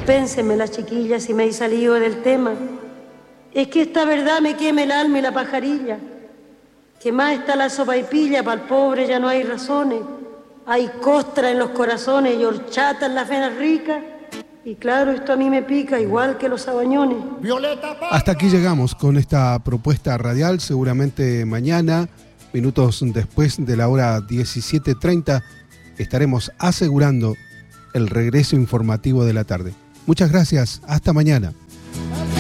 Dispénsenme las chiquillas si me he salido del tema. Es que esta verdad me quema el alma y la pajarilla. Que más está la sopaipilla, para el pobre ya no hay razones. Hay costra en los corazones y horchata en las venas ricas. Y claro, esto a mí me pica igual que los sabañones. Hasta aquí llegamos con esta propuesta radial. Seguramente mañana, minutos después de la hora 17:30, estaremos asegurando el regreso informativo de la tarde. Muchas gracias. Hasta mañana.